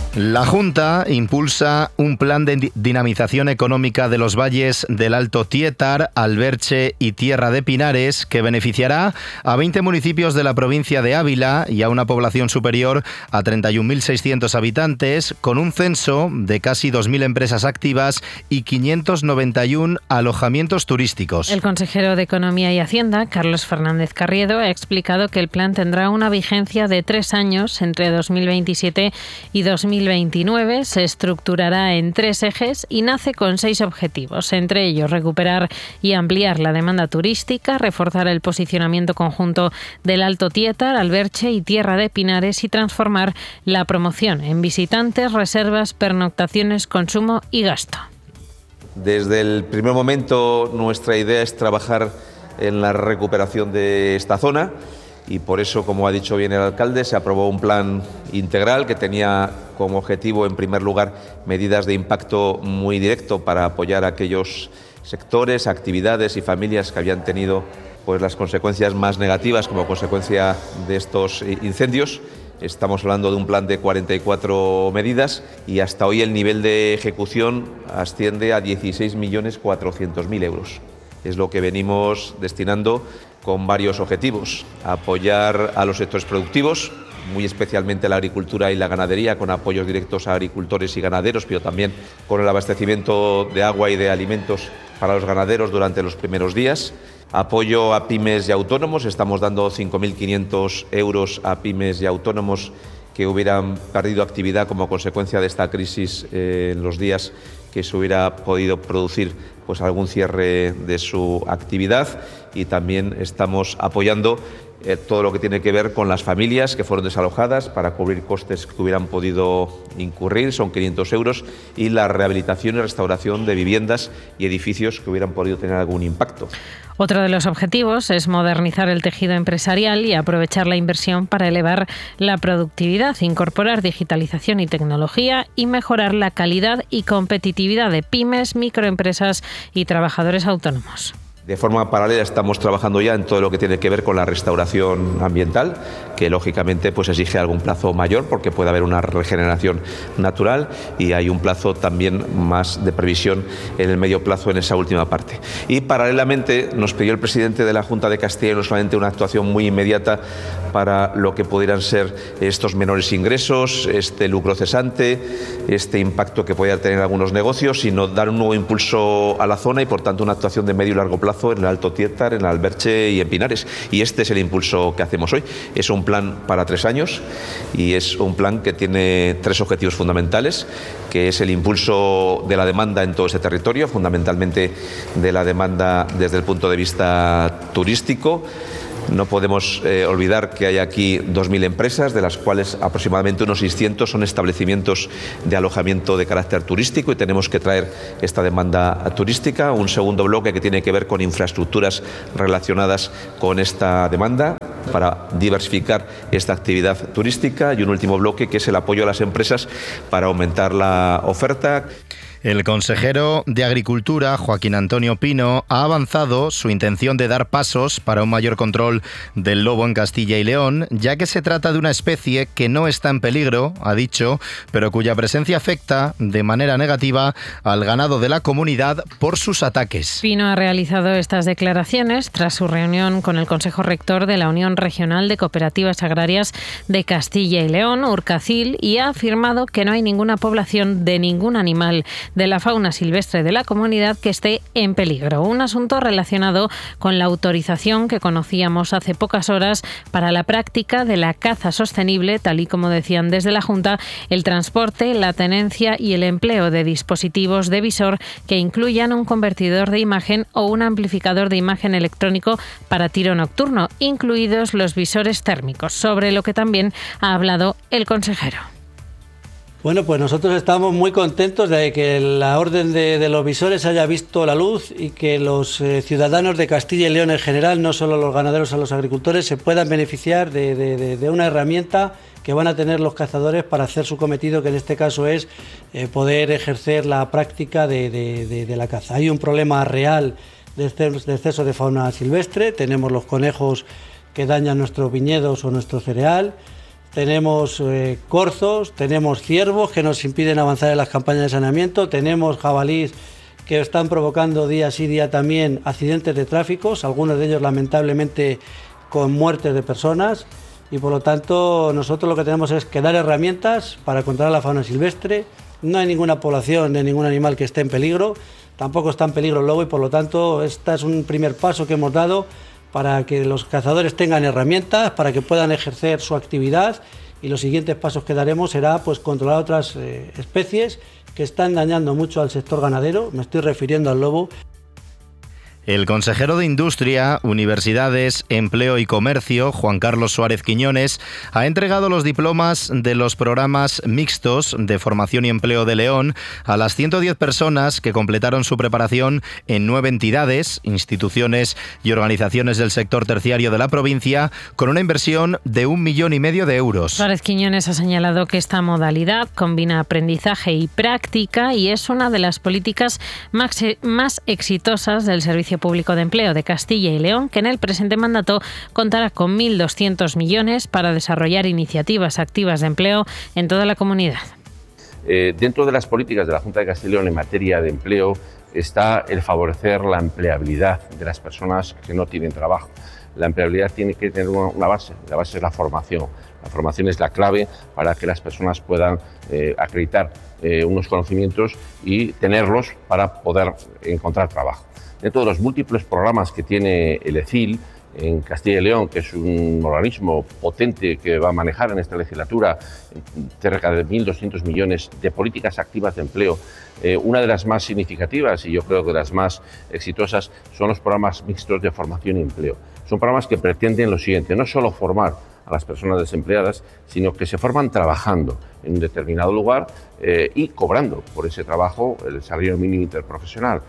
La Junta impulsa un plan de dinamización económica de los valles del Alto Tietar, Alberche y Tierra de Pinares, que beneficiará a 20 municipios de la provincia de Ávila y a una población superior a 31.600 habitantes, con un censo de casi 2.000 empresas activas y 591 alojamientos turísticos. El consejero de Economía y Hacienda, Carlos Fernández Carriedo, ha explicado que el plan tendrá una vigencia de 3 años entre 2027 y 2029. Se estructurará en 3 ejes y nace con 6 objetivos, entre ellos recuperar y ampliar la demanda turística, reforzar el posicionamiento conjunto del Alto Tietar, Alberche y Tierra de Pinares y transformar la promoción en visitantes, reservas, pernoctaciones, consumo y gasto. Desde el primer momento nuestra idea es trabajar en la recuperación de esta zona. Y por eso, como ha dicho bien el alcalde, se aprobó un plan integral que tenía como objetivo, en primer lugar, medidas de impacto muy directo para apoyar a aquellos sectores, actividades y familias que habían tenido pues, las consecuencias más negativas como consecuencia de estos incendios. Estamos hablando de un plan de 44 medidas y hasta hoy el nivel de ejecución asciende a 16.400.000 euros. Es lo que venimos destinando con varios objetivos: apoyar a los sectores productivos, muy especialmente la agricultura y la ganadería, con apoyos directos a agricultores y ganaderos, pero también con el abastecimiento de agua y de alimentos para los ganaderos durante los primeros días. Apoyo a pymes y autónomos, estamos dando 5.500 euros a pymes y autónomos que hubieran perdido actividad como consecuencia de esta crisis en los días que se hubiera podido producir pues algún cierre de su actividad, y también estamos apoyando todo lo que tiene que ver con las familias que fueron desalojadas para cubrir costes que hubieran podido incurrir, son 500 euros, y la rehabilitación y restauración de viviendas y edificios que hubieran podido tener algún impacto. Otro de los objetivos es modernizar el tejido empresarial y aprovechar la inversión para elevar la productividad, incorporar digitalización y tecnología y mejorar la calidad y competitividad de pymes, microempresas y trabajadores autónomos. De forma paralela estamos trabajando ya en todo lo que tiene que ver con la restauración ambiental, que lógicamente pues exige algún plazo mayor porque puede haber una regeneración natural, y hay un plazo también más de previsión en el medio plazo en esa última parte. Y paralelamente nos pidió el presidente de la Junta de Castilla no solamente una actuación muy inmediata para lo que pudieran ser estos menores ingresos, este lucro cesante, este impacto que pueda tener algunos negocios, sino dar un nuevo impulso a la zona y por tanto una actuación de medio y largo plazo en el Alto Tietar, en Alberche y en Pinares. Y este es el impulso que hacemos hoy. Es un plan para 3 años y es un plan que tiene 3 objetivos fundamentales, que es el impulso de la demanda en todo este territorio, fundamentalmente de la demanda desde el punto de vista turístico. No podemos olvidar que hay aquí 2.000 empresas, de las cuales aproximadamente unos 600 son establecimientos de alojamiento de carácter turístico, y tenemos que traer esta demanda turística. Un segundo bloque que tiene que ver con infraestructuras relacionadas con esta demanda para diversificar esta actividad turística, y un último bloque que es el apoyo a las empresas para aumentar la oferta. El consejero de Agricultura, Joaquín Antonio Pino, ha avanzado su intención de dar pasos para un mayor control del lobo en Castilla y León, ya que se trata de una especie que no está en peligro, ha dicho, pero cuya presencia afecta de manera negativa al ganado de la comunidad por sus ataques. Pino ha realizado estas declaraciones tras su reunión con el Consejo Rector de la Unión Regional de Cooperativas Agrarias de Castilla y León, Urcacil, y ha afirmado que no hay ninguna población de ningún animal de la fauna silvestre de la comunidad que esté en peligro. Un asunto relacionado con la autorización que conocíamos hace pocas horas para la práctica de la caza sostenible, tal y como decían desde la Junta, el transporte, la tenencia y el empleo de dispositivos de visor que incluyan un convertidor de imagen o un amplificador de imagen electrónico para tiro nocturno, incluidos los visores térmicos, sobre lo que también ha hablado el consejero. Bueno, pues nosotros estamos muy contentos de que la orden de los visores haya visto la luz y que los ciudadanos de Castilla y León en general, no solo los ganaderos o los agricultores, se puedan beneficiar de una herramienta que van a tener los cazadores para hacer su cometido, que en este caso es poder ejercer la práctica de la caza. Hay un problema real de exceso de fauna silvestre, tenemos los conejos que dañan nuestros viñedos o nuestro cereal. tenemos corzos, tenemos ciervos que nos impiden avanzar en las campañas de saneamiento, tenemos jabalíes que están provocando día sí día también accidentes de tráfico, algunos de ellos lamentablemente con muertes de personas, y por lo tanto nosotros lo que tenemos es que dar herramientas para controlar la fauna silvestre. No hay ninguna población de ningún animal que esté en peligro, tampoco está en peligro el lobo, y por lo tanto este es un primer paso que hemos dado para que los cazadores tengan herramientas, para que puedan ejercer su actividad, y los siguientes pasos que daremos será pues controlar otras especies que están dañando mucho al sector ganadero, me estoy refiriendo al lobo. El consejero de Industria, Universidades, Empleo y Comercio, Juan Carlos Suárez Quiñones, ha entregado los diplomas de los programas mixtos de formación y empleo de León a las 110 personas que completaron su preparación en 9 entidades, instituciones y organizaciones del sector terciario de la provincia, con una inversión de 1,5 millones de euros. Suárez Quiñones ha señalado que esta modalidad combina aprendizaje y práctica y es una de las políticas más exitosas del Servicio Público de Empleo de Castilla y León, que en el presente mandato contará con 1.200 millones para desarrollar iniciativas activas de empleo en toda la comunidad. Dentro de las políticas de la Junta de Castilla y León en materia de empleo está el favorecer la empleabilidad de las personas que no tienen trabajo. La empleabilidad tiene que tener una base, la base es la formación. La formación es la clave para que las personas puedan acreditar unos conocimientos y tenerlos para poder encontrar trabajo. Dentro de los múltiples programas que tiene el ECIL en Castilla y León, que es un organismo potente que va a manejar en esta legislatura cerca de 1.200 millones de políticas activas de empleo, una de las más significativas y yo creo que de las más exitosas son los programas mixtos de formación y empleo. Son programas que pretenden lo siguiente, no solo formar a las personas desempleadas, sino que se forman trabajando en un determinado lugar y cobrando por ese trabajo el salario mínimo interprofesional.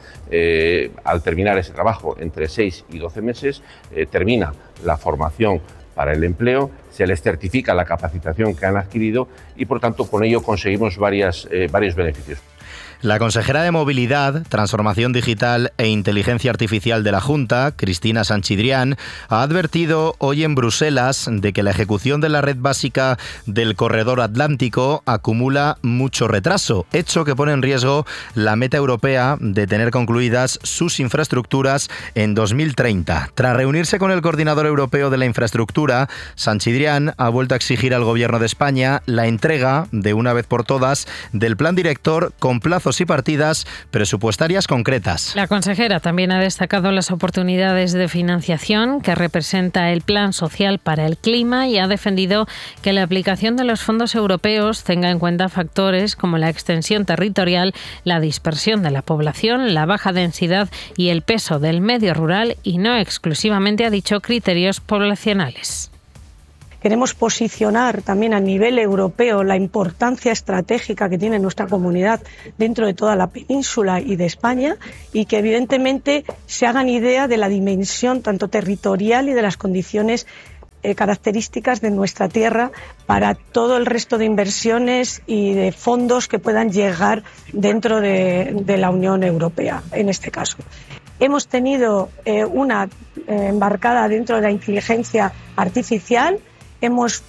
Al terminar ese trabajo, entre 6 y 12 meses, termina la formación para el empleo, se les certifica la capacitación que han adquirido y, por tanto, con ello conseguimos varios beneficios. La consejera de Movilidad, Transformación Digital e Inteligencia Artificial de la Junta, Cristina Sanchidrián, ha advertido hoy en Bruselas de que la ejecución de la red básica del Corredor Atlántico acumula mucho retraso, hecho que pone en riesgo la meta europea de tener concluidas sus infraestructuras en 2030. Tras reunirse con el coordinador europeo de la infraestructura, Sanchidrián ha vuelto a exigir al Gobierno de España la entrega, de una vez por todas, del plan director con plazos y partidas presupuestarias concretas. La consejera también ha destacado las oportunidades de financiación que representa el Plan Social para el Clima y ha defendido que la aplicación de los fondos europeos tenga en cuenta factores como la extensión territorial, la dispersión de la población, la baja densidad y el peso del medio rural y no exclusivamente, ha dicho, criterios poblacionales. Queremos posicionar también a nivel europeo la importancia estratégica que tiene nuestra comunidad dentro de toda la península y de España, y que evidentemente se hagan idea de la dimensión tanto territorial y de las condiciones características de nuestra tierra para todo el resto de inversiones y de fondos que puedan llegar dentro de la Unión Europea, en este caso. Hemos tenido una embarcada dentro de la inteligencia artificial. Hemos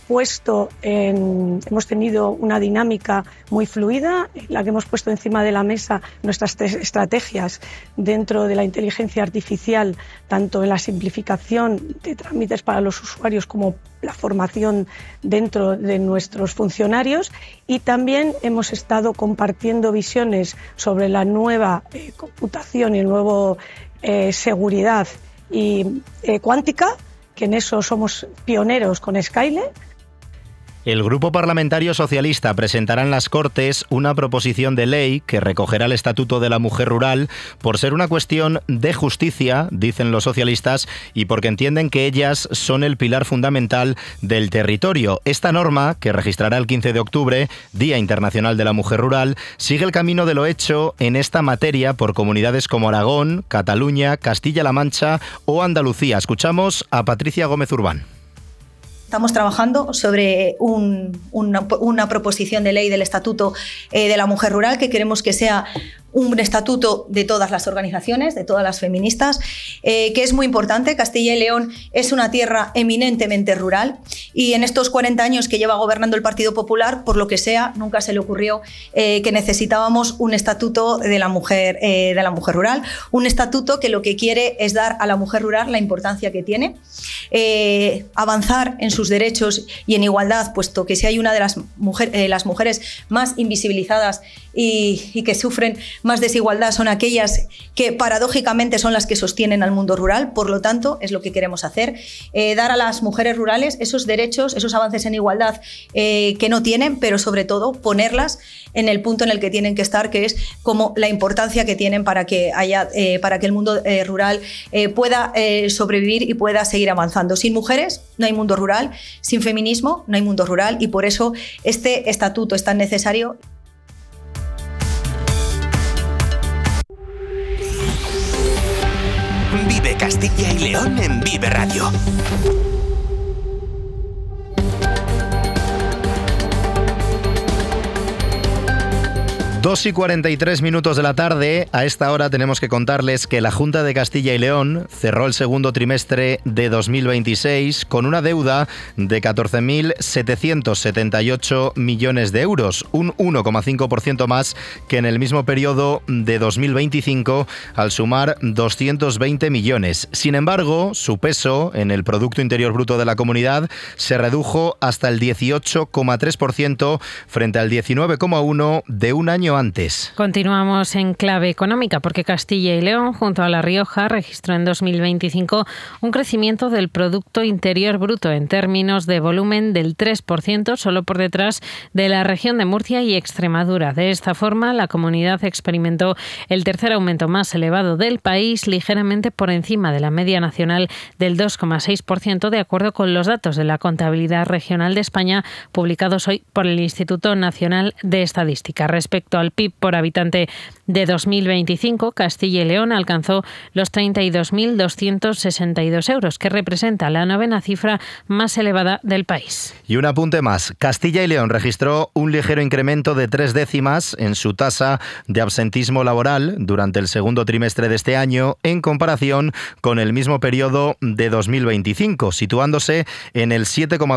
tenido una dinámica muy fluida, en la que hemos puesto encima de la mesa nuestras 3 estrategias dentro de la inteligencia artificial, tanto en la simplificación de trámites para los usuarios como la formación dentro de nuestros funcionarios, y también hemos estado compartiendo visiones sobre la nueva computación y el nuevo seguridad y cuántica, que en eso somos pioneros con Skylab. El Grupo Parlamentario Socialista presentará en las Cortes una proposición de ley que recogerá el Estatuto de la Mujer Rural por ser una cuestión de justicia, dicen los socialistas, y porque entienden que ellas son el pilar fundamental del territorio. Esta norma, que registrará el 15 de octubre, Día Internacional de la Mujer Rural, sigue el camino de lo hecho en esta materia por comunidades como Aragón, Cataluña, Castilla-La Mancha o Andalucía. Escuchamos a Patricia Gómez Urbán. Estamos trabajando sobre una proposición de ley del Estatuto de la Mujer Rural que queremos que sea un estatuto de todas las organizaciones, de todas las feministas, que es muy importante. Castilla y León es una tierra eminentemente rural y en estos 40 años que lleva gobernando el Partido Popular, por lo que sea, nunca se le ocurrió que necesitábamos un estatuto de la mujer rural, un estatuto que lo que quiere es dar a la mujer rural la importancia que tiene, avanzar en sus derechos y en igualdad, puesto que si hay una de las mujeres más invisibilizadas y que sufren más desigualdad son aquellas que paradójicamente son las que sostienen al mundo rural. Por lo tanto, es lo que queremos hacer, dar a las mujeres rurales esos derechos, esos avances en igualdad que no tienen, pero sobre todo ponerlas en el punto en el que tienen que estar, que es como la importancia que tienen para que el mundo rural pueda sobrevivir y pueda seguir avanzando. Sin mujeres no hay mundo rural, sin feminismo no hay mundo rural, y por eso este estatuto es tan necesario. Vive Castilla y León en Vive Radio. 2:43 de la tarde. A esta hora tenemos que contarles que la Junta de Castilla y León cerró el segundo trimestre de 2026 con una deuda de 14.778 millones de euros, un 1,5% más que en el mismo periodo de 2025, al sumar 220 millones. Sin embargo, su peso en el Producto Interior Bruto de la comunidad se redujo hasta el 18,3% frente al 19,1% de un año antes. Continuamos en clave económica porque Castilla y León, junto a La Rioja, registró en 2025 un crecimiento del Producto Interior Bruto en términos de volumen del 3%, solo por detrás de la región de Murcia y Extremadura. De esta forma, la comunidad experimentó el tercer aumento más elevado del país, ligeramente por encima de la media nacional del 2,6%, de acuerdo con los datos de la Contabilidad Regional de España publicados hoy por el Instituto Nacional de Estadística. Respecto al PIB por habitante de 2025, Castilla y León alcanzó los 32.262 euros, que representa la novena cifra más elevada del país. Y un apunte más. Castilla y León registró un ligero incremento de 3 décimas en su tasa de absentismo laboral durante el segundo trimestre de este año en comparación con el mismo periodo de 2025, situándose en el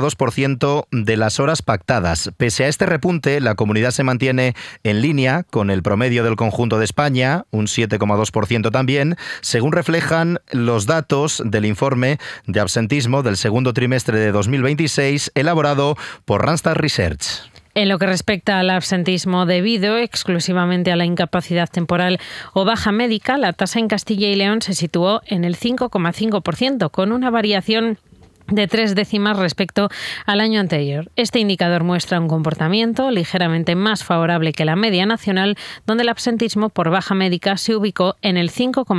7,2% de las horas pactadas. Pese a este repunte, la comunidad se mantiene en línea con el promedio del conjunto de España, un 7,2% también, según reflejan los datos del informe de absentismo del segundo trimestre de 2026 elaborado por Randstad Research. En lo que respecta al absentismo debido exclusivamente a la incapacidad temporal o baja médica, la tasa en Castilla y León se situó en el 5,5%, con una variación de 3 décimas respecto al año anterior. Este indicador muestra un comportamiento ligeramente más favorable que la media nacional, donde el absentismo por baja médica se ubicó en el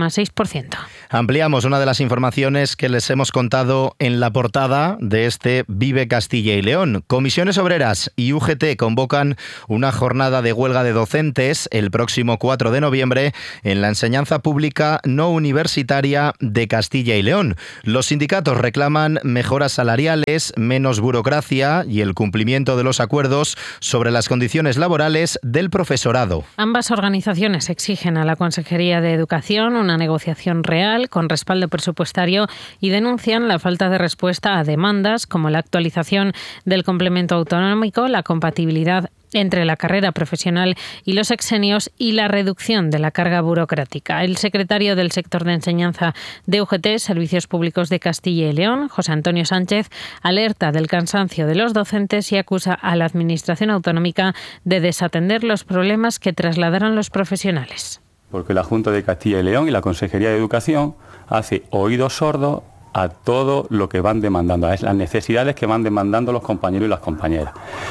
5,6%. Ampliamos una de las informaciones que les hemos contado en la portada de este Vive Castilla y León. Comisiones Obreras y UGT convocan una jornada de huelga de docentes el próximo 4 de noviembre en la enseñanza pública no universitaria de Castilla y León. Los sindicatos reclaman mejoras salariales, menos burocracia y el cumplimiento de los acuerdos sobre las condiciones laborales del profesorado. Ambas organizaciones exigen a la Consejería de Educación una negociación real con respaldo presupuestario y denuncian la falta de respuesta a demandas como la actualización del complemento autonómico, la compatibilidad entre la carrera profesional y los exenios y la reducción de la carga burocrática. El secretario del sector de enseñanza de UGT, Servicios Públicos de Castilla y León, José Antonio Sánchez, alerta del cansancio de los docentes y acusa a la Administración autonómica de desatender los problemas que trasladaron los profesionales. Porque la Junta de Castilla y León y la Consejería de Educación hace oídos sordos a todo lo que van demandando, a las necesidades que van demandando los compañeros y las compañeras.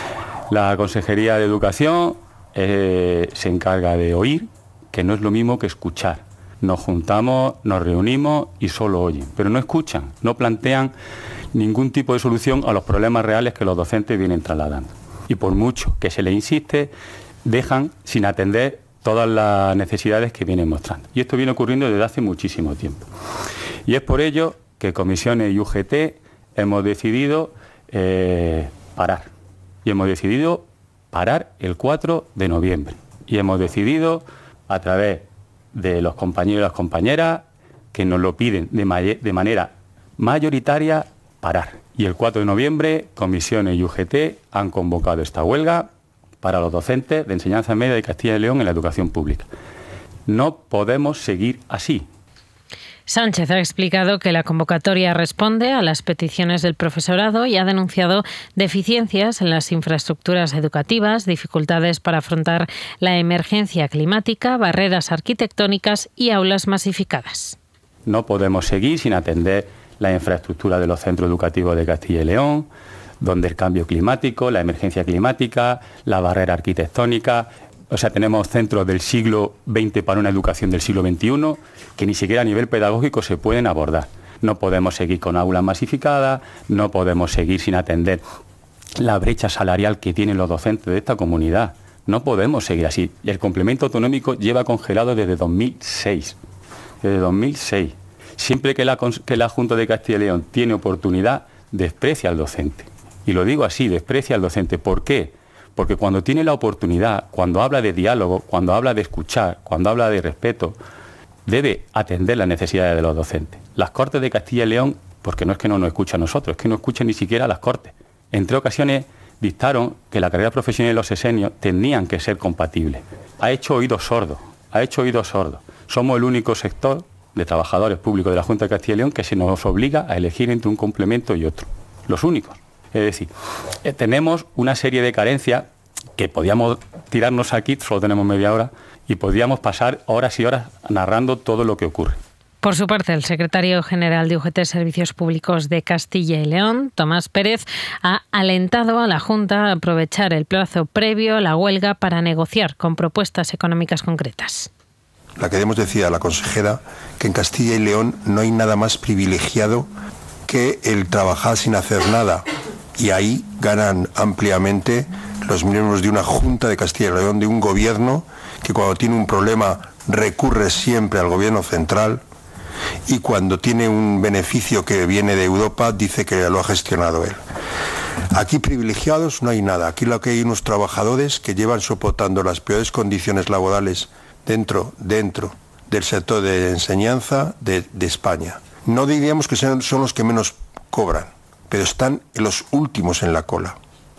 La Consejería de Educación se encarga de oír, que no es lo mismo que escuchar. Nos juntamos, nos reunimos y solo oyen, pero no escuchan, no plantean ningún tipo de solución a los problemas reales que los docentes vienen trasladando. Y por mucho que se les insiste, dejan sin atender todas las necesidades que vienen mostrando. Y esto viene ocurriendo desde hace muchísimo tiempo. Y es por ello que Comisiones y UGT hemos decidido parar. Y hemos decidido parar el 4 de noviembre. Y hemos decidido a través de los compañeros y las compañeras que nos lo piden de manera mayoritaria parar. Y el 4 de noviembre, comisiones y UGT han convocado esta huelga para los docentes de enseñanza media de Castilla y León en la educación pública. No podemos seguir así. Sánchez ha explicado que la convocatoria responde a las peticiones del profesorado y ha denunciado deficiencias en las infraestructuras educativas, dificultades para afrontar la emergencia climática, barreras arquitectónicas y aulas masificadas. No podemos seguir sin atender la infraestructura de los centros educativos de Castilla y León, donde el cambio climático, la emergencia climática, la barrera arquitectónica. O sea, tenemos centros del siglo XX para una educación del siglo XXI que ni siquiera a nivel pedagógico se pueden abordar. No podemos seguir con aulas masificadas, no podemos seguir sin atender la brecha salarial que tienen los docentes de esta comunidad. No podemos seguir así. Y el complemento autonómico lleva congelado desde 2006. Desde 2006. Siempre que la Junta de Castilla y León tiene oportunidad, desprecia al docente. Y lo digo así, desprecia al docente. ¿Por qué? Porque cuando tiene la oportunidad, cuando habla de diálogo, cuando habla de escuchar, cuando habla de respeto, debe atender las necesidades de los docentes. Las Cortes de Castilla y León, porque no es que no nos escuchen a nosotros, es que no escuchan ni siquiera a las Cortes. En 3 ocasiones dictaron que la carrera profesional y los sexenios tenían que ser compatibles. Ha hecho oídos sordos, Somos el único sector de trabajadores públicos de la Junta de Castilla y León que se nos obliga a elegir entre un complemento y otro. Los únicos. Es decir, tenemos una serie de carencias que podíamos tirarnos aquí, solo tenemos media hora, y podríamos pasar horas y horas narrando todo lo que ocurre. Por su parte, el secretario general de UGT Servicios Públicos de Castilla y León, Tomás Pérez, ha alentado a la Junta a aprovechar el plazo previo a la huelga para negociar con propuestas económicas concretas. La queremos decir a la consejera que en Castilla y León no hay nada más privilegiado que el trabajar sin hacer nada. Y ahí ganan ampliamente los miembros de una Junta de Castilla y León, de un gobierno que cuando tiene un problema recurre siempre al gobierno central y cuando tiene un beneficio que viene de Europa dice que lo ha gestionado él. Aquí privilegiados no hay nada. Aquí lo que hay unos trabajadores que llevan soportando las peores condiciones laborales dentro del sector de enseñanza de España. No diríamos que son los que menos cobran, pero están los últimos en la cola.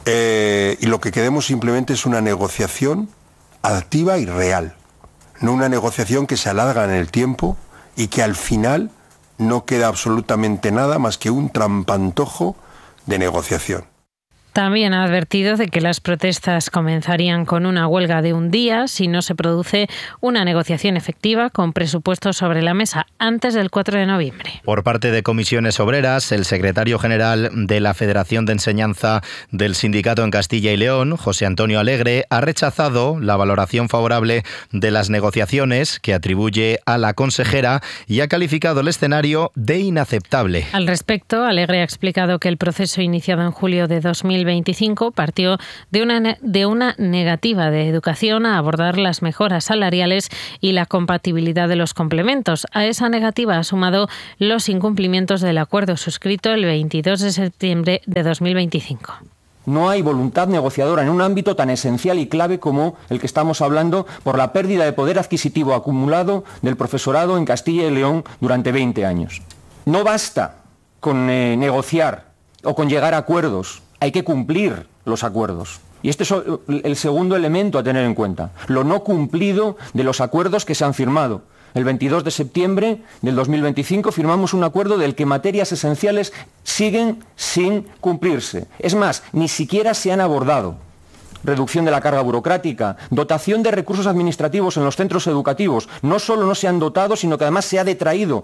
Y lo que queremos simplemente es una negociación activa y real, no una negociación que se alarga en el tiempo y que al final no queda absolutamente nada más que un trampantojo de negociación. También ha advertido de que las protestas comenzarían con una huelga de un día si no se produce una negociación efectiva con presupuestos sobre la mesa antes del 4 de noviembre. Por parte de Comisiones Obreras, el secretario general de la Federación de Enseñanza del Sindicato en Castilla y León, José Antonio Alegre, ha rechazado la valoración favorable de las negociaciones que atribuye a la consejera y ha calificado el escenario de inaceptable. Al respecto, Alegre ha explicado que el proceso iniciado en julio de 2025 partió de una negativa de Educación a abordar las mejoras salariales y la compatibilidad de los complementos. A esa negativa ha sumado los incumplimientos del acuerdo suscrito el 22 de septiembre de 2025. No hay voluntad negociadora en un ámbito tan esencial y clave como el que estamos hablando por la pérdida de poder adquisitivo acumulado del profesorado en Castilla y León durante 20 años. No basta con negociar o con llegar a acuerdos. Hay que cumplir los acuerdos. Y este es el segundo elemento a tener en cuenta, lo no cumplido de los acuerdos que se han firmado. El 22 de septiembre del 2025 firmamos un acuerdo del que materias esenciales siguen sin cumplirse. Es más, ni siquiera se han abordado. Reducción de la carga burocrática, dotación de recursos administrativos en los centros educativos. No solo no se han dotado, sino que además se han detraído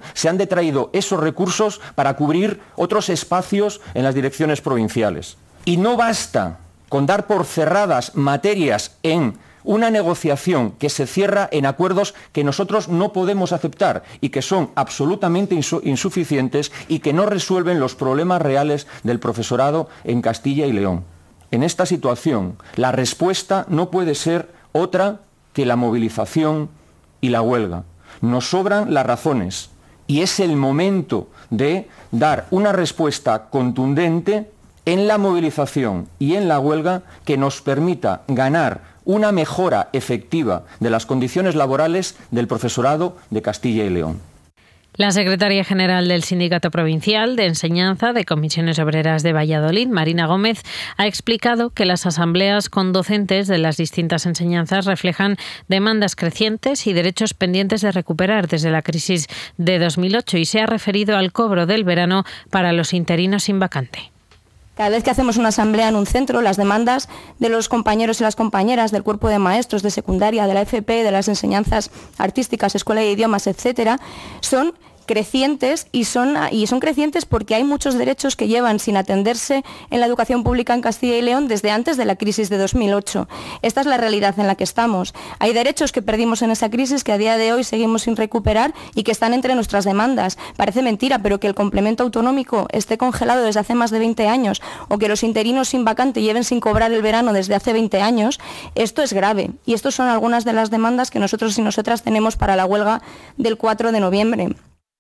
esos recursos para cubrir otros espacios en las direcciones provinciales. Y no basta con dar por cerradas materias en una negociación que se cierra en acuerdos que nosotros no podemos aceptar y que son absolutamente insuficientes y que no resuelven los problemas reales del profesorado en Castilla y León. En esta situación, la respuesta no puede ser otra que la movilización y la huelga. Nos sobran las razones y es el momento de dar una respuesta contundente en la movilización y en la huelga que nos permita ganar una mejora efectiva de las condiciones laborales del profesorado de Castilla y León. La secretaria general del Sindicato Provincial de Enseñanza de Comisiones Obreras de Valladolid, Marina Gómez, ha explicado que las asambleas con docentes de las distintas enseñanzas reflejan demandas crecientes y derechos pendientes de recuperar desde la crisis de 2008 y se ha referido al cobro del verano para los interinos sin vacante. Cada vez que hacemos una asamblea en un centro, las demandas de los compañeros y las compañeras del cuerpo de maestros de secundaria, de la FP, de las enseñanzas artísticas, escuela de idiomas, etcétera, son crecientes y son crecientes porque hay muchos derechos que llevan sin atenderse en la educación pública en Castilla y León desde antes de la crisis de 2008. Esta es la realidad en la que estamos. Hay derechos que perdimos en esa crisis que a día de hoy seguimos sin recuperar y que están entre nuestras demandas. Parece mentira, pero que el complemento autonómico esté congelado desde hace más de 20 años o que los interinos sin vacante lleven sin cobrar el verano desde hace 20 años, esto es grave. Y estas son algunas de las demandas que nosotros y nosotras tenemos para la huelga del 4 de noviembre.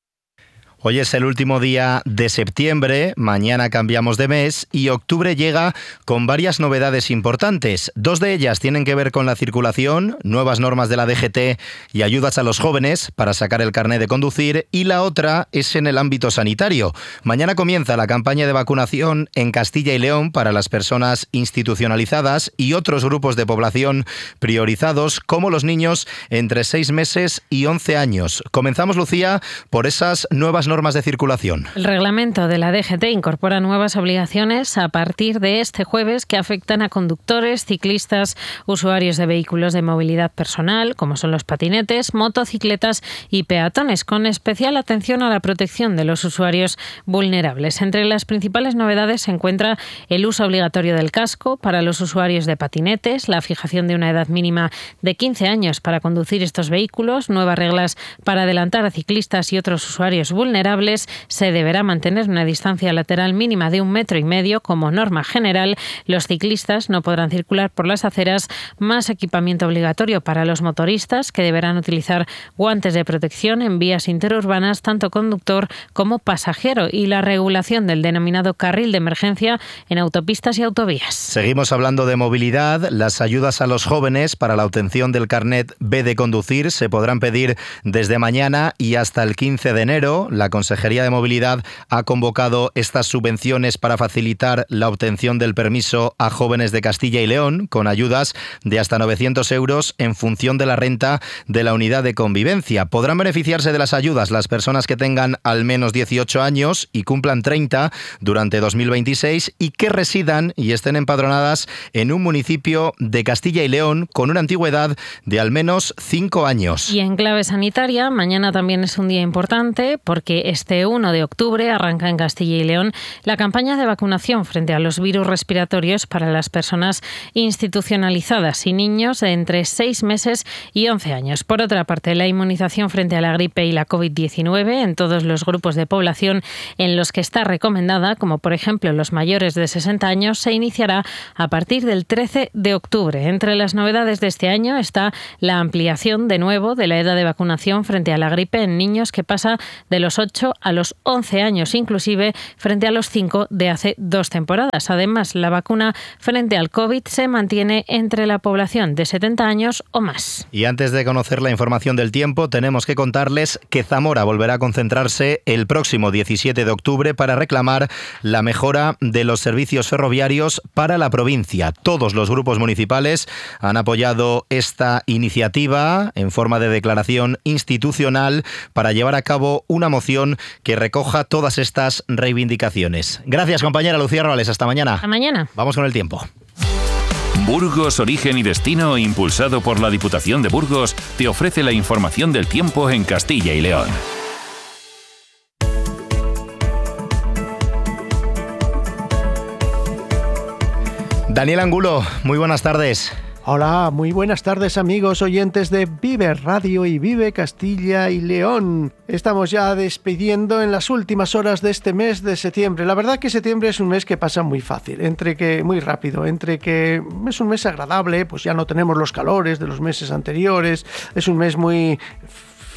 Hoy es el último día de septiembre, mañana cambiamos de mes y octubre llega con varias novedades importantes. 2 de ellas tienen que ver con la circulación, nuevas normas de la DGT y ayudas a los jóvenes para sacar el carné de conducir, y la otra es en el ámbito sanitario. Mañana comienza la campaña de vacunación en Castilla y León para las personas institucionalizadas y otros grupos de población priorizados, como los niños entre 6 meses y 11 años. Comenzamos, Lucía, por esas nuevas normas de circulación. El reglamento de la DGT incorpora nuevas obligaciones a partir de este jueves que afectan a conductores, ciclistas, usuarios de vehículos de movilidad personal, como son los patinetes, motocicletas y peatones, con especial atención a la protección de los usuarios vulnerables. Entre las principales novedades se encuentra el uso obligatorio del casco para los usuarios de patinetes, la fijación de una edad mínima de 15 años para conducir estos vehículos, nuevas reglas para adelantar a ciclistas y otros usuarios vulnerables. Se deberá mantener una distancia lateral mínima de 1,5 metros como norma general. Los ciclistas no podrán circular por las aceras. Más equipamiento obligatorio para los motoristas, que deberán utilizar guantes de protección en vías interurbanas, tanto conductor como pasajero, y la regulación del denominado carril de emergencia en autopistas y autovías. Seguimos hablando de movilidad. Las ayudas a los jóvenes para la obtención del carnet B de conducir se podrán pedir desde mañana y hasta el 15 de enero. La Consejería de Movilidad ha convocado estas subvenciones para facilitar la obtención del permiso a jóvenes de Castilla y León, con ayudas de hasta 900 euros en función de la renta de la unidad de convivencia. Podrán beneficiarse de las ayudas las personas que tengan al menos 18 años y cumplan 30 durante 2026 y que residan y estén empadronadas en un municipio de Castilla y León con una antigüedad de al menos 5 años. Y en clave sanitaria, mañana también es un día importante porque este 1 de octubre arranca en Castilla y León la campaña de vacunación frente a los virus respiratorios para las personas institucionalizadas y niños de entre 6 meses y 11 años. Por otra parte, la inmunización frente a la gripe y la COVID-19 en todos los grupos de población en los que está recomendada, como por ejemplo los mayores de 60 años, se iniciará a partir del 13 de octubre. Entre las novedades de este año está la ampliación de nuevo de la edad de vacunación frente a la gripe en niños, que pasa de los 8 a los 11 años, inclusive frente a los 5 de hace 2 temporadas. Además, la vacuna frente al COVID se mantiene entre la población de 70 años o más. Y antes de conocer la información del tiempo, tenemos que contarles que Zamora volverá a concentrarse el próximo 17 de octubre para reclamar la mejora de los servicios ferroviarios para la provincia. Todos los grupos municipales han apoyado esta iniciativa en forma de declaración institucional para llevar a cabo una moción que recoja todas estas reivindicaciones. Gracias, compañera Lucía Roales. Hasta mañana. Hasta mañana. Vamos con el tiempo. Burgos, origen y destino, impulsado por la Diputación de Burgos, te ofrece la información del tiempo en Castilla y León. Daniel Angulo, muy buenas tardes. Hola, muy buenas tardes amigos oyentes de Vive Radio y Vive Castilla y León. Estamos ya despidiendo en las últimas horas de este mes de septiembre. La verdad que septiembre es un mes que pasa muy fácil, muy rápido, entre que es un mes agradable, pues ya no tenemos los calores de los meses anteriores, es un mes muy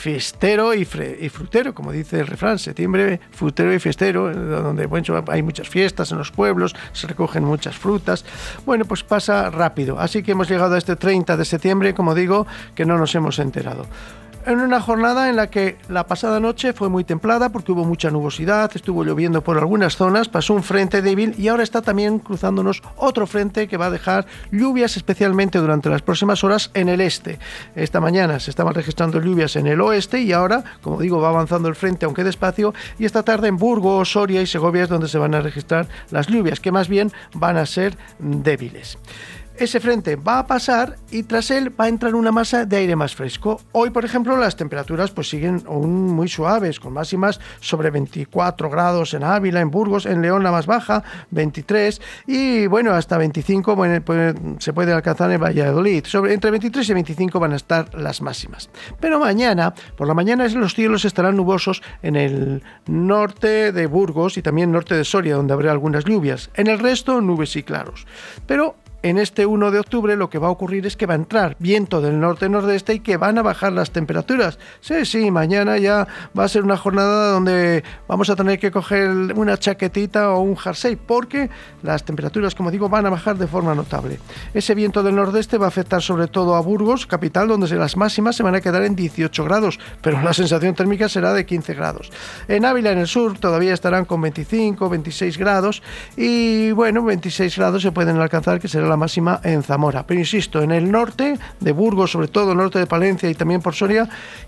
fiestero y frutero, como dice el refrán, septiembre frutero y fiestero, donde bueno, hay muchas fiestas en los pueblos, se recogen muchas frutas. Bueno, pues pasa rápido, así que hemos llegado a este 30 de septiembre, como digo, que no nos hemos enterado. En una jornada en la que la pasada noche fue muy templada porque hubo mucha nubosidad, estuvo lloviendo por algunas zonas, pasó un frente débil y ahora está también cruzándonos otro frente que va a dejar lluvias especialmente durante las próximas horas en el este. Esta mañana se estaban registrando lluvias en el oeste y ahora, como digo, va avanzando el frente aunque despacio, y esta tarde en Burgos, Soria y Segovia es donde se van a registrar las lluvias, que más bien van a ser débiles. Ese frente va a pasar y tras él va a entrar una masa de aire más fresco. Hoy, por ejemplo, las temperaturas pues siguen aún muy suaves, con máximas sobre 24 grados en Ávila, en Burgos, en León la más baja, 23, y bueno, hasta 25 se puede alcanzar en Valladolid. Entre 23 y 25 van a estar las máximas. Pero mañana, por la mañana, los cielos estarán nubosos en el norte de Burgos y también norte de Soria, donde habrá algunas lluvias. En el resto, nubes y claros. Pero en este 1 de octubre lo que va a ocurrir es que va a entrar viento del norte-nordeste y que van a bajar las temperaturas. Sí, mañana ya va a ser una jornada donde vamos a tener que coger una chaquetita o un jersey, porque las temperaturas, como digo, van a bajar de forma notable. Ese viento del nordeste va a afectar sobre todo a Burgos, capital, donde las máximas se van a quedar en 18 grados, pero la sensación térmica será de 15 grados. En Ávila, en el sur, todavía estarán con 25, 26 grados y bueno, 26 grados se pueden alcanzar, que será la máxima en Zamora. Pero insisto, en el norte de Burgos, sobre todo norte de Palencia y también por Soria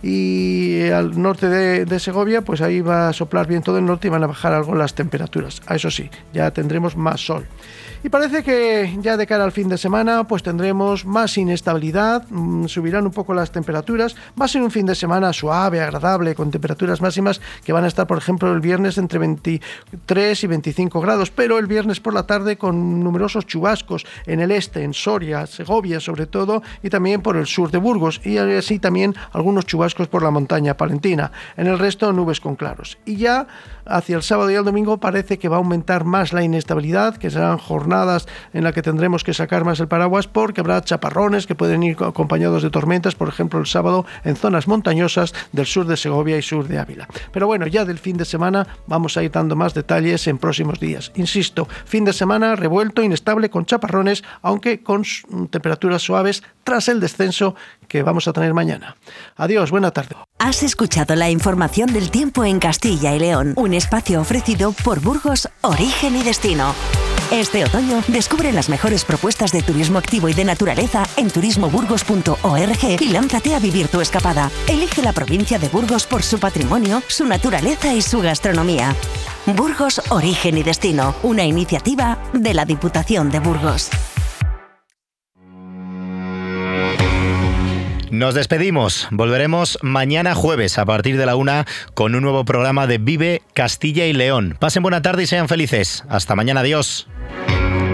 y al norte de Segovia, pues ahí va a soplar viento del norte y van a bajar algo las temperaturas. Eso sí, ya tendremos más sol. Y parece que ya de cara al fin de semana pues tendremos más inestabilidad, subirán un poco las temperaturas, va a ser un fin de semana suave, agradable, con temperaturas máximas que van a estar, por ejemplo, el viernes entre 23 y 25 grados, pero el viernes por la tarde con numerosos chubascos en el este, en Soria, Segovia sobre todo, y también por el sur de Burgos, y así también algunos chubascos por la montaña palentina. En el resto, nubes con claros. Y ya hacia el sábado y el domingo parece que va a aumentar más la inestabilidad, que serán jornadas en las que tendremos que sacar más el paraguas porque habrá chaparrones que pueden ir acompañados de tormentas, por ejemplo el sábado en zonas montañosas del sur de Segovia y sur de Ávila. Pero bueno, ya del fin de semana vamos a ir dando más detalles en próximos días. Insisto, fin de semana revuelto, inestable, con chaparrones, aunque con temperaturas suaves tras el descenso que vamos a tener mañana. Adiós, buena tarde. Has escuchado la información del tiempo en Castilla y León, un espacio ofrecido por Burgos Origen y Destino. Este otoño descubre las mejores propuestas de turismo activo y de naturaleza en turismoburgos.org y lánzate a vivir tu escapada. Elige la provincia de Burgos por su patrimonio, su naturaleza y su gastronomía. Burgos Origen y Destino, una iniciativa de la Diputación de Burgos. Nos despedimos, volveremos mañana jueves a partir de la 1 con un nuevo programa de Vive Castilla y León. Pasen buena tarde y sean felices. Hasta mañana, adiós.